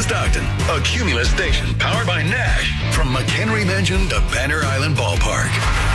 Stockton, a Cumulus station powered by Nash from McHenry Mansion to Banner Island Ballpark.